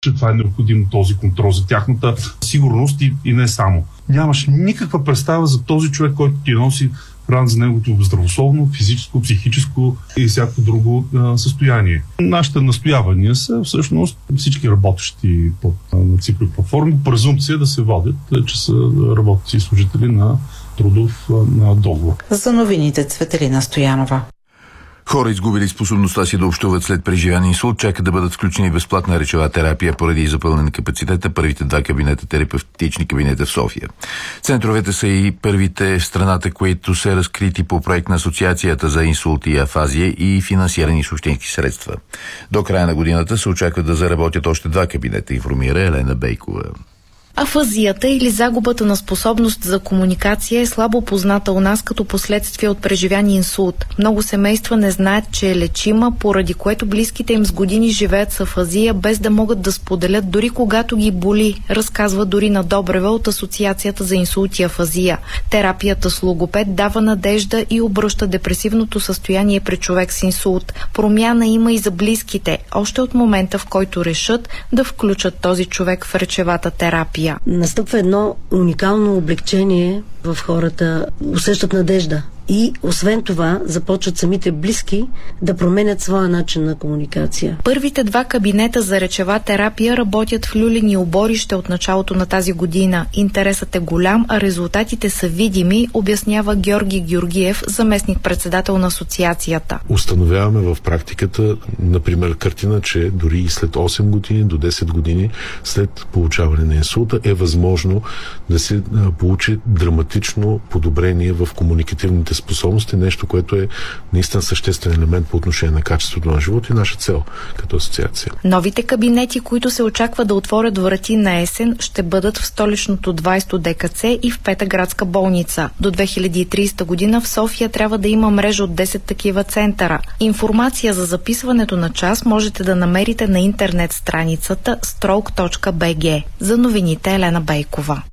че това е необходимо, този контрол за тяхната сигурност и не само. Нямаш никаква представа за този човек, който ти носи ран за неговото здравословно, физическо, психическо и всяко друго състояние. Нашите настоявания са всъщност всички работещи на цифрови платформи презумпция да се водят, че са работници и служители на трудов договор. За новините Цветелина Стоянова. Хора, изгубили способността си да общуват след преживян инсулт, чакат да бъдат включени безплатна речева терапия поради запълнен капацитета. Първите 2 кабинета, терапевтични кабинета в София. Центровете са и първите в страната, които са разкрити по проект на Асоциацията за инсулт и афазия и финансирани с общински средства. До края на годината се очаква да заработят още 2 кабинета, информира Елена Бейкова. Афазията или загубата на способност за комуникация е слабо позната у нас като последствие от преживян инсулт. Много семейства не знаят, че е лечима, поради което близките им с години живеят с афазия, без да могат да споделят дори когато ги боли, разказва Дорина Добрева от Асоциацията за инсулт и афазия. Терапията с логопед дава надежда и обръща депресивното състояние при човек с инсулт. Промяна има и за близките, още от момента, в който решат да включат този човек в речевата терапия. Настъпва едно уникално облегчение в хората, усещат надежда. И освен това започват самите близки да променят своя начин на комуникация. Първите 2 кабинета за речева терапия работят в Люлин и Оборище от началото на тази година. Интересът е голям, а резултатите са видими, обяснява Георги Георгиев, заместник-председател на асоциацията. Установяваме в практиката, например, картина, че дори и след 8 години до 10 години след получаване на инсулта е възможно да се получи драматично подобрение в комуникативните способности, нещо, което е наистина съществен елемент по отношение на качеството на живота и наша цел като асоциация. Новите кабинети, които се очаква да отворят врати на есен, ще бъдат в столичното 20-то ДКЦ и в 5-та градска болница. До 2030 година в София трябва да има мрежа от 10 такива центъра. Информация за записването на час можете да намерите на интернет страницата stroke.bg. За новините Елена Бейкова.